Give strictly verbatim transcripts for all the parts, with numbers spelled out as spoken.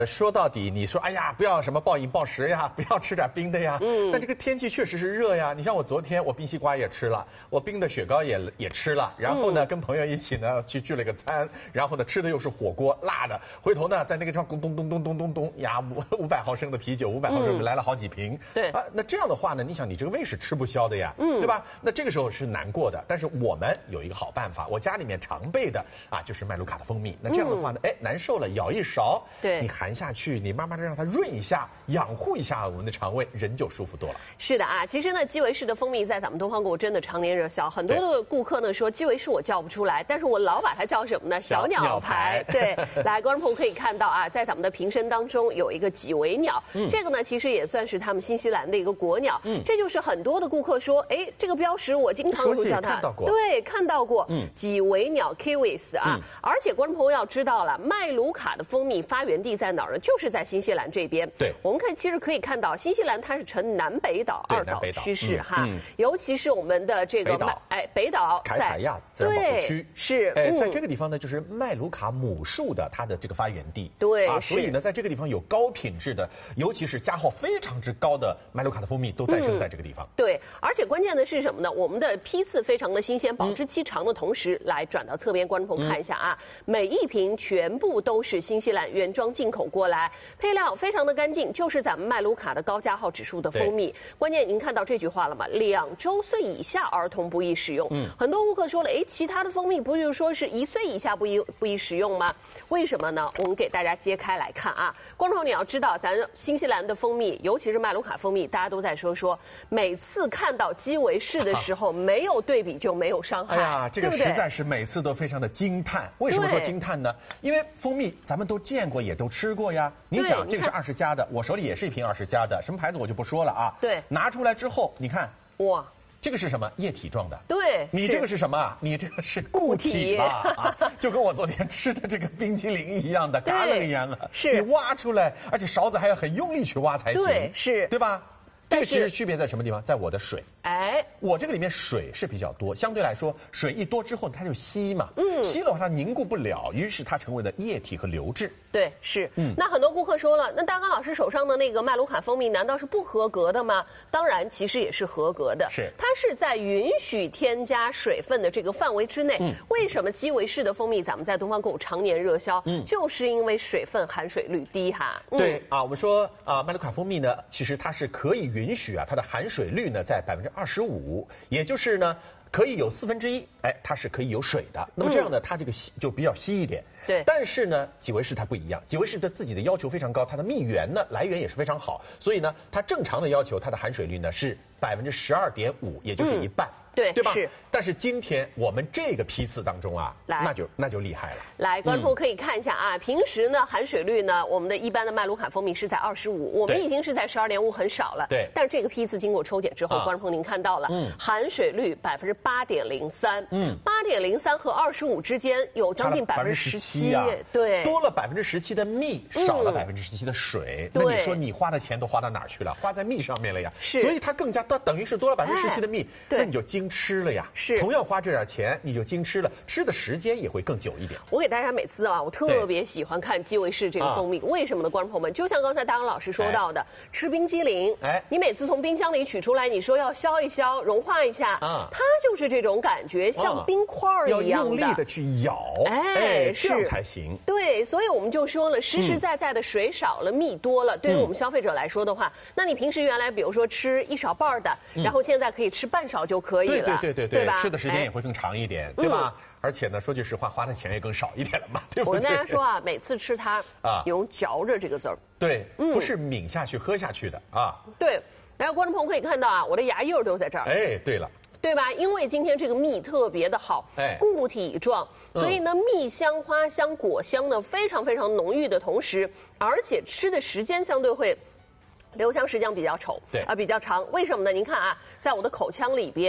说到底，你说哎呀，不要什么暴饮暴食呀，不要吃点冰的呀。嗯。但这个天气确实是热呀。你像我昨天，我冰西瓜也吃了，我冰的雪糕也也吃了，然后呢，嗯、跟朋友一起呢去聚了个餐，然后呢吃的又是火锅辣的，回头呢在那个地方咚咚咚咚咚咚咚呀，五五百毫升的啤酒，五百毫升来了好几瓶。 对、 嗯、啊，那这样的话呢，你想你这个胃是吃不消的呀，嗯，对吧？那这个时候是难过的，但是我们有一个好办法，我家里面常备的啊就是麦卢卡的蜂蜜。那这样的话呢，哎、嗯，难受了，舀一勺， 对， 你含下去，你慢慢。慢慢的让它润一下，养护一下我们的肠胃，人就舒服多了。 是的啊，其实呢，基维氏的蜂蜜在咱们东方国真的常年热销，很多的顾客呢说基维氏我叫不出来，但是我老把它叫什么呢？小鸟牌。对，来，观众朋友可以看到啊，在咱们的瓶身当中有一个几维鸟，嗯、这个呢其实也算是他们新西兰的一个国鸟。嗯，这就是很多的顾客说，哎，这个标识我经常会叫它， 看到过， 对，看到过。嗯，几维鸟 kiwis 啊，嗯、而且观众朋友要知道了，麦卢卡的蜂蜜发源地在哪儿呢？就是在新。新西兰这边， 对， 我们可以其实可以看到，新西兰它是呈南北岛二岛趋势哈，嗯、尤其是我们的这个北岛， 哎，北岛凯凯亚自然保护区是， 哎，在这个地方呢，就是麦卢卡母树的它的这个发源地， 对啊，所以呢，在这个地方有高品质的，尤其是价号非常之高的麦卢卡的蜂蜜都诞生在这个地方。 嗯、对，而且关键的是什么呢？我们的批次非常的新鲜，保质期长的同时，嗯、来转到侧边，观众朋友看一下啊，嗯、每一瓶全部都是新西兰原装进口过来，配料非常的干净，就是咱们麦卢卡的高价号指数的蜂蜜。关键您看到这句话了吗？两周岁以下儿童不宜使用。嗯，很多顾客说了，哎，其他的蜂蜜不就是说是一岁以下不宜不宜使用吗？为什么呢？我们给大家揭开来看啊，观众你要知道，咱新西兰的蜂蜜，尤其是麦卢卡蜂蜜，大家都在说说，每次看到基维氏的时候，没有对比就没有伤害。 哎呀，这个实在是每次都非常的惊叹。为什么说惊叹呢？因为蜂蜜咱们都见过，也都吃过呀。你想，这个是二十加的，我手里也是一瓶二十加的，什么牌子我就不说了啊。 对， 拿出来之后，你看， 哇， 这个是什么？液体状的。 对， 你这个是什么？你这个是固体吧？啊，就跟我昨天吃的这个冰淇淋一样的，嘎楞一样的。 是， 你挖出来，而且勺子还要很用力去挖才行。 对，是， 对吧？这个其实区别在什么地方？在我的水。 哎， 我这个里面水是比较多，相对来说，水一多之后它就稀嘛，嗯，稀的话它凝固不了，于是它成为了液体和流质。 对，是，嗯，那很多顾客说了，那大刚老师手上的那个麦卢卡蜂蜜难道是不合格的吗？当然，其实也是合格的， 是， 它是在允许添加水分的这个范围之内。嗯，为什么基维氏的蜂蜜咱们在东方购常年热销？嗯，就是因为水分含水率低哈。 嗯、对啊，我们说啊，麦卢卡蜂蜜呢，其实它是可以允许啊，它的含水率呢在百分之二十五，也就是呢。可以有四分之一，哎，它是可以有水的。那么这样呢，它这个稀就比较稀一点。 对。 但是呢，几维氏它不一样，几维氏的自己的要求非常高，它的蜜源呢来源也是非常好，所以呢，它正常的要求它的含水率呢是百分之十二点五，也就是一半。 嗯对， 对吧？ 是。 但是今天我们这个批次当中啊，那就那就厉害了。 来，观众可以看一下啊，嗯、平时呢含水率呢，我们的一般的麦卢卡蜂蜜是在二十五，我们已经是在十二点五，很少了。 对。 但是这个批次经过抽检之后，啊、观众您看到了，嗯，含水率百分之八点零三，嗯，八点零三和二十五之间有将近百分之十七，对， 多了百分之十七的蜜，少了百分之十七的水。嗯、那你说你花的钱都花到哪儿去了？花在蜜上面了呀。 是。 所以它更加到等于是多了百分之十七的蜜， 哎、 那你就精吃了呀。 是， 同样花这点钱，你就精吃了，吃的时间也会更久一点。 我给大家每次啊，我特别喜欢看基维氏这个蜂蜜，啊、为什么呢？观众朋友们，就像刚才大刚老师说到的，哎、吃冰激凌，哎，你每次从冰箱里取出来，你说要消一消、融化一下，啊，它就是这种感觉，像冰块一样的， 要用力的去咬， 哎， 哎这样才行。 对，所以我们就说了，实实在在的水少了，蜜多了，对于我们消费者来说的话，那你平时原来比如说吃一勺半的，然后现在可以吃半勺就可以了， 对对对对对， 对吧？ 吃的时间也会更长一点，对吧？而且呢，说句实话，花的钱也更少一点了嘛，对不对？ 我跟大家说啊，每次吃它啊，用嚼着这个字儿， 对，不是抿下去喝下去的啊。 对，然后观众朋友可以看到啊，我的牙印儿都在这儿。 哎，对了。 对吧？因为今天这个蜜特别的好，哎，固体状，所以呢，蜜香、花香、果香呢非常非常浓郁的同时，而且吃的时间相对会。留香时间比较稠， 对啊、呃、比较长，为什么呢？您看啊，在我的口腔里边，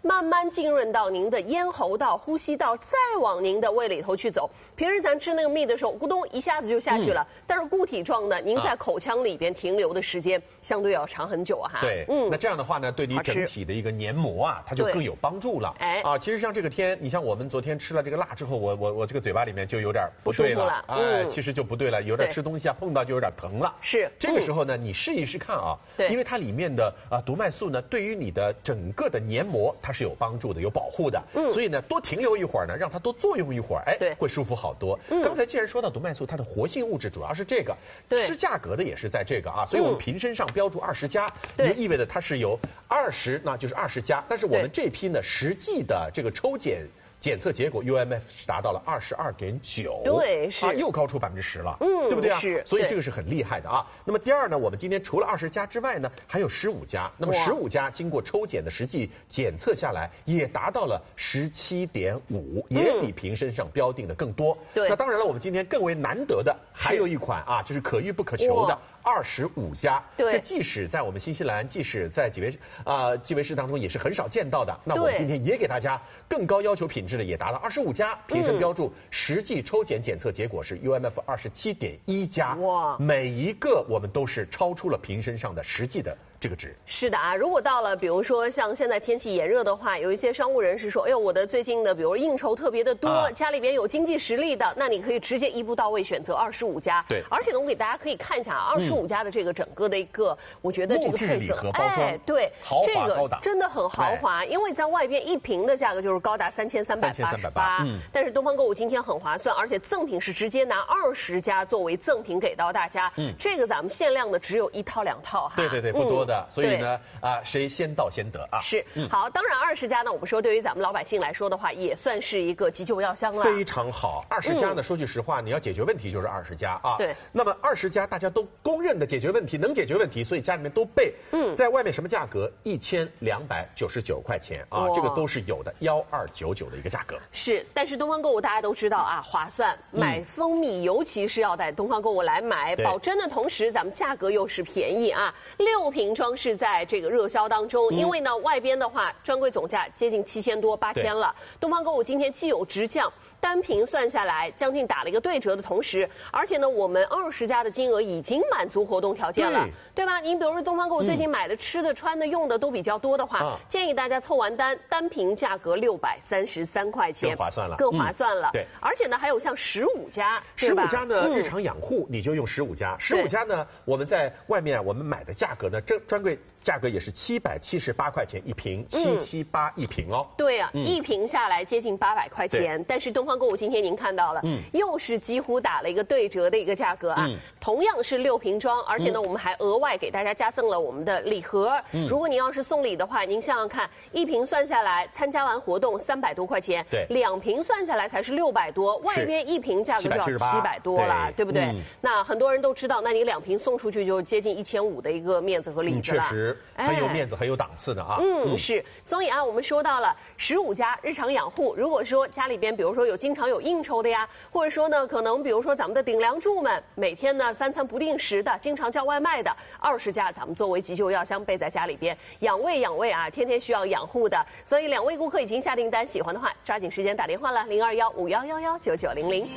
慢慢浸润到您的咽喉道、呼吸道，再往您的胃里头去走。平时咱吃那个蜜的时候，咕咚一下子就下去了，嗯、但是固体状的，您在口腔里边停留的时间相对要长很久啊。 对，嗯，那这样的话呢，对你整体的一个黏膜啊，它就更有帮助了。哎，啊，其实像这个天，你像我们昨天吃了这个辣之后，我我我这个嘴巴里面就有点不对了，了哎、嗯，其实就不对了，有点吃东西啊碰到就有点疼了。 是， 这个时候呢，你试一试看啊， 对， 因为它里面的啊毒麦素呢，对于你的整个的黏膜它是有帮助的，有保护的。嗯，所以呢，多停留一会儿呢，让它多作用一会儿，哎， 对， 会舒服好多。嗯，刚才既然说到毒麦素，它的活性物质主要是这个，吃价格的也是在这个啊，所以我们瓶身上标注二十加，就意味着它是有二十，那就是二十加。但是我们这批呢，实际的这个抽检检测结果 U M F 是达到了二十二点九， 对，是啊，又高出百分之十了，嗯，对不对啊？ 是， 所以这个是很厉害的啊。那么第二呢，我们今天除了二十加之外呢，还有十五加。那么十五加经过抽检的实际检测下来，也达到了十七点五，也比瓶身上标定的更多。 对， 那当然了，我们今天更为难得的还有一款啊，就是可遇不可求的。二十五加，这即使在我们新西兰，即使在几维啊、呃、基维士当中也是很少见到的。那我们今天也给大家更高要求品质的，也达到二十五加，瓶身标注，实际抽检检测结果是 U M F 二十七点一加。哇，每一个我们都是超出了瓶身上的实际的这个值。 是的啊，如果到了比如说像现在天气炎热的话，有一些商务人士说，哎呦，我的最近的比如应酬特别的多，啊、家里边有经济实力的，那你可以直接一步到位选择二十五加。 对， 而且呢，我给大家可以看一下二十五加的这个整个的一个，我觉得这个配色， 哎， 对， 豪华高档， 这个真的很豪华，因为在外边一瓶的价格就是高达三千三百八十八，但是东方购物今天很划算，而且赠品是直接拿二十加作为赠品给到大家，嗯，这个咱们限量的只有一套两套哈， 对对对，不多的。所以呢，啊，谁先到先得啊！ 是，好，当然二十加呢，我们说对于咱们老百姓来说的话，也算是一个急救药箱了。 非常好，二十加呢，说句实话，你要解决问题就是二十加啊。 对。 那么二十加大家都公认的解决问题，能解决问题，所以家里面都备。嗯。在外面什么价格？一千两百九十九块钱啊，这个都是有的，幺二九九的一个价格。 是，但是东方购物大家都知道啊，划算，买蜂蜜尤其是要在东方购物来买，保真的同时，咱们价格又是便宜啊，六瓶装是在这个热销当中，嗯、因为呢，外边的话专柜总价接近七千多、八千了。东方购物今天既有直降，单瓶算下来将近打了一个对折的同时，而且呢，我们二十加的金额已经满足活动条件了， 对, 对吧？您比如说东方购物最近买的、嗯、吃的、穿的、用的都比较多的话，啊、建议大家凑完单，单瓶价格六百三十三块钱， 更划算了， 更划算了。 嗯、对， 而且呢，还有像十五加， 十五加呢，嗯、日常养护你就用十五加，十五加呢，我们在外面我们买的价格呢，这专柜。价格也是七百七十八块钱一瓶，七七八一瓶哦。 对啊，嗯、一瓶下来接近八百块钱。但是东方购物今天您看到了，嗯、又是几乎打了一个对折的一个价格啊。嗯、同样是六瓶装，而且呢，嗯、我们还额外给大家加赠了我们的礼盒。嗯、如果您要是送礼的话，您想想看，一瓶算下来，参加完活动三百多块钱， 对， 两瓶算下来才是六百多，外边一瓶价格就要七百多了，对, 对不对？嗯、那很多人都知道，那你两瓶送出去就接近一千五的一个面子和礼子了。 确实。很有面子，很有档次的啊。 嗯，是。所以啊，我们说到了十五加日常养护，如果说家里边，比如说有经常有应酬的呀，或者说呢，可能比如说咱们的顶梁柱们，每天呢三餐不定时的，经常叫外卖的，二十加咱们作为急救药箱备在家里边，养胃养胃啊，天天需要养护的。所以两位顾客已经下订单，喜欢的话抓紧时间打电话了，零二幺五幺幺幺九九零零。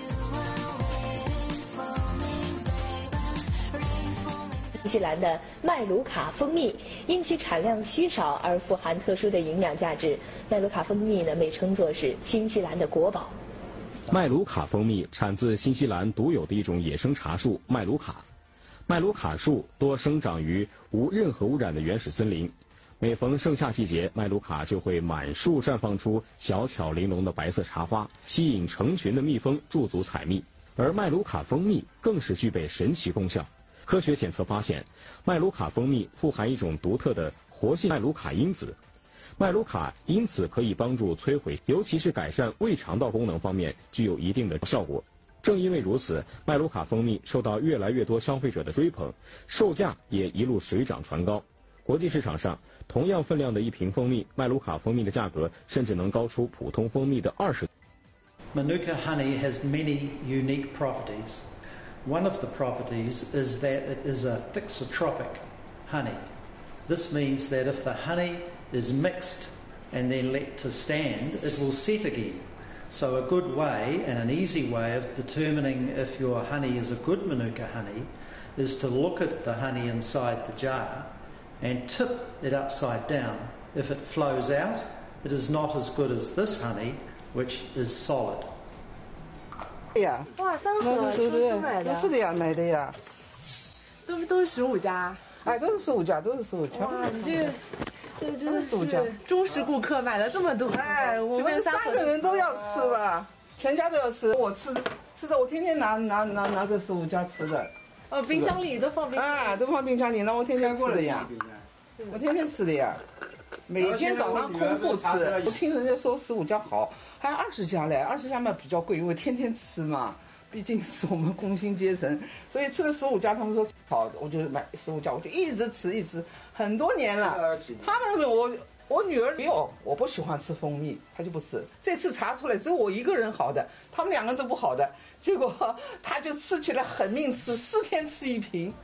新西兰的麦卢卡蜂蜜，因其产量稀少而富含特殊的营养价值。麦卢卡蜂蜜呢，被称作是新西兰的国宝。 麦卢卡蜂蜜产自新西兰独有的一种野生茶树麦卢卡。麦卢卡树多生长于无任何污染的原始森林。每逢盛夏季节，麦卢卡就会满树绽放出小巧玲珑的白色茶花，吸引成群的蜜蜂驻足采蜜。而麦卢卡蜂蜜更是具备神奇功效。科学检测发现，麦卢卡蜂蜜富含一种独特的活性麦卢卡因子，麦卢卡因此可以帮助摧毁，尤其是改善胃肠道功能方面具有一定的效果。正因为如此，麦卢卡蜂蜜受到越来越多消费者的追捧，售价也一路水涨船高。国际市场上，同样分量的一瓶蜂蜜，麦卢卡蜂蜜的价格甚至能高出普通蜂蜜的二十。 Manuka honey has many unique properties. One of the properties is that it is a thixotropic honey. This means that if the honey is mixed and then let to stand, it will set again. So a good way and an easy way of determining if your honey is a good Manuka honey is to look at the honey inside the jar and tip it upside down. If it flows out, it is not as good as this honey, which is solid. 对呀， 哇，三盒超市买的， 是的呀，买的呀， 都都是十五家， 哎，都是十五家，都是十五家。 哇，你这这真的是忠实顾客，买了这么多。 哎，我们三个人都要吃吧，全家都要吃。我吃吃的，我天天拿拿拿拿这十五家吃的。 哦，冰箱里都放冰箱， 啊，都放冰箱里，那我天天吃的呀，我天天吃的呀。每天早上空腹吃，我听人家说十五家好，还有二十家嘞，二十家嘛比较贵，因为天天吃嘛，毕竟是我们工薪阶层，所以吃了十五家，他们说好，我就买十五家，我就一直吃，一直很多年了。他们我我女儿没有，我不喜欢吃蜂蜜，她就不吃。这次查出来只有我一个人好的，他们两个都不好的，结果她就吃起来狠命吃，四天吃一瓶。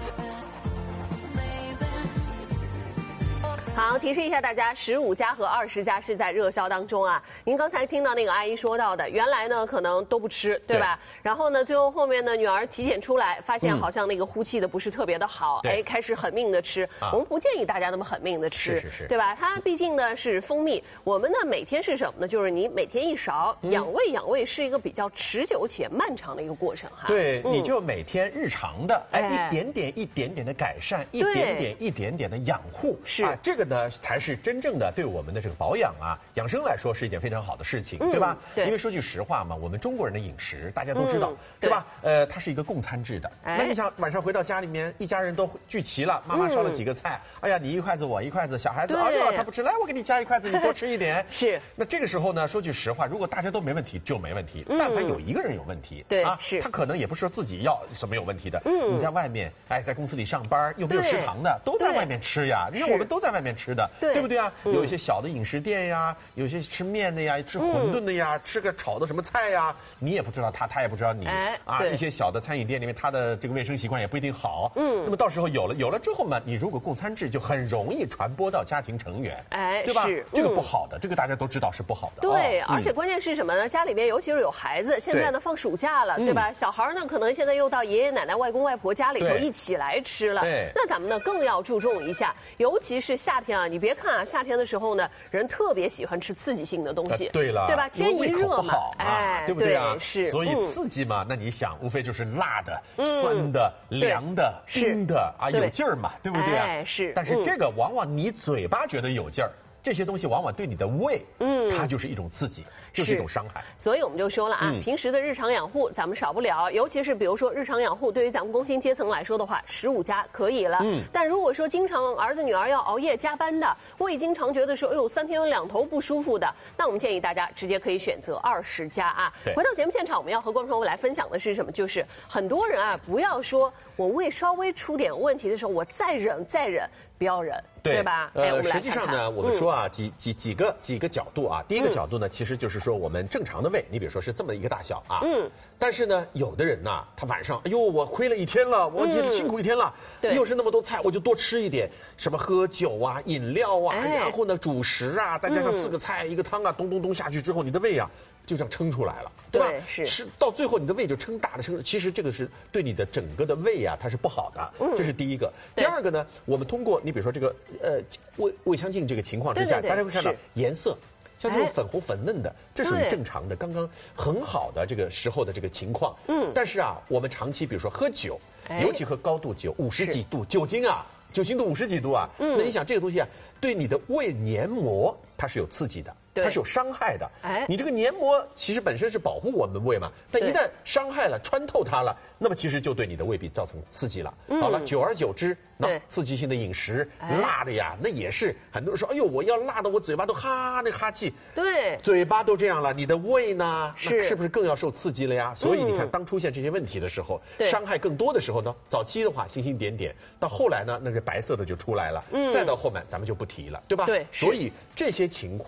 好，提示一下大家，十五家和二十家是在热销当中啊。您刚才听到那个阿姨说到的，原来呢可能都不吃，对吧？对，然后呢，最后后面呢，女儿体检出来，发现好像那个呼气的不是特别的好，嗯、哎，开始狠命的吃。啊、我们不建议大家那么狠命的吃， 是是是， 对吧？它毕竟呢是蜂蜜，我们呢每天是什么呢？就是你每天一勺，嗯、养胃养胃是一个比较持久且漫长的一个过程哈。 对，嗯、你就每天日常的，哎，哎一点点一点点的改善，一点点一点点的养护， 是啊，这个呢才是真正的对我们的这个保养啊、养生来说是一件非常好的事情，嗯、对吧？对。因为说句实话嘛，我们中国人的饮食大家都知道，嗯、是吧？呃，它是一个共餐制的。哎、那你想晚上回到家里面，一家人都聚齐了，妈妈烧了几个菜，嗯、哎呀，你一筷子我一筷子，小孩子哎呦他不吃，来我给你加一筷子，你多吃一点。 是。 那这个时候呢，说句实话，如果大家都没问题就没问题，嗯、但凡有一个人有问题， 对啊， 是。 他可能也不是说自己要什么有问题的， 嗯， 你在外面，哎，在公司里上班又没有食堂的，都在外面吃呀。你看我们都在外面吃的，对不对啊？有一些小的饮食店呀，有些吃面的呀，吃馄饨的呀，吃个炒的什么菜呀，你也不知道他，他也不知道你，啊，一些小的餐饮店里面，他的这个卫生习惯也不一定好，嗯，那么到时候有了有了之后嘛，你如果共餐制就很容易传播到家庭成员， 哎， 对吧？ 是这个不好的，这个大家都知道是不好的。 对，而且关键是什么呢？家里面尤其是有孩子，现在呢放暑假了，对吧？小孩呢可能现在又到爷爷奶奶、外公外婆家里头一起来吃了， 对， 那咱们呢更要注重一下，尤其是夏天啊，你别看啊，夏天的时候呢，人特别喜欢吃刺激性的东西， 对了， 对吧？天一热嘛， 哎，对不对啊？ 是， 所以刺激嘛，那你想，无非就是辣的、酸的、凉的、冰的啊，有劲儿嘛，对不对啊？ 哎，是。 但是这个往往你嘴巴觉得有劲儿，这些东西往往对你的胃，嗯，它就是一种刺激。就是一种伤害， 所以我们就说了啊，嗯、平时的日常养护咱们少不了，尤其是比如说日常养护，对于咱们工薪阶层来说的话，十五家可以了。嗯，但如果说经常儿子女儿要熬夜加班的，胃经常觉得说，哎呦三天有两头不舒服的，那我们建议大家直接可以选择二十家啊。回到节目现场，我们要和观众朋友来分享的是什么？就是很多人啊，不要说我胃稍微出点问题的时候，我再忍再忍，不要忍。 对, 对吧？ 呃， 哎、我实际上呢，我们说啊，嗯、几几几个几个角度啊。第一个角度呢，嗯、其实就是说我们正常的胃，你比如说是这么一个大小啊。嗯。但是呢，有的人呢，他晚上，哎呦，我亏了一天了，我辛苦一天了，嗯、又是那么多菜，我就多吃一点，什么喝酒啊、饮料啊，哎、然后呢主食啊，再加上四个菜、嗯、一个汤啊，咚咚咚下去之后，你的胃啊就这样撑出来了，对吧？ 对，是。 吃到最后，你的胃就撑大了，撑。其实这个是对你的整个的胃啊，它是不好的。嗯。这是第一个。第二个呢，我们通过你比如说这个呃胃胃腔镜这个情况之下， 对对对， 大家会看到颜色。像这种粉红粉嫩的，这属于正常的，刚刚很好的这个时候的这个情况。嗯，但是啊，我们长期比如说喝酒，尤其喝高度酒，五十几度酒精啊，酒精度五十几度啊，嗯，那你想这个东西啊，对你的胃黏膜它是有刺激的。它是有伤害的，哎，你这个黏膜其实本身是保护我们的胃嘛，但一旦伤害了、穿透它了，那么其实就对你的胃壁造成刺激了。嗯、好了，久而久之，那刺激性的饮食，辣的呀，那也是很多人说，哎呦，我要辣的，我嘴巴都哈那哈气， 对， 嘴巴都这样了，你的胃呢，是那是不是更要受刺激了呀？所以你看，当出现这些问题的时候，嗯、伤害更多的时候呢，早期的话星星点点，到后来呢，那是白色的就出来了，嗯，再到后面咱们就不提了，对吧？ 对， 所以这些情况。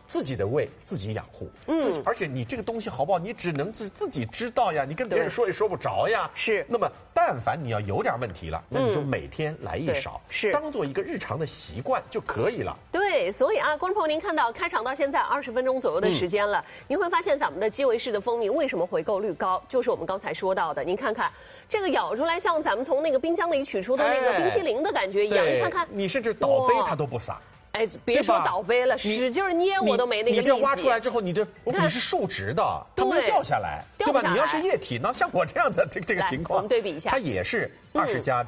自己的胃自己养护，自己，而且你这个东西好不好，你只能自自己知道呀，你跟别人说也说不着呀。 是。 那么，但凡你要有点问题了，那你就每天来一勺， 是当做一个日常的习惯就可以了。 对，所以啊，观众朋友，您看到开场到现在二十分钟左右的时间了，嗯、您会发现咱们的基维氏的蜂蜜为什么回购率高，就是我们刚才说到的。您看看这个咬出来，像咱们从那个冰箱里取出的那个冰淇淋的感觉一样。你看看， 你甚至倒杯它都不洒。 哎，别说倒杯了，使劲捏我都没那个力气。 你这挖出来之后，你这你是竖直的，它没有掉下来，对吧？你要是液体，那像我这样的这这个情况， 我们对比一下， 它也是二十加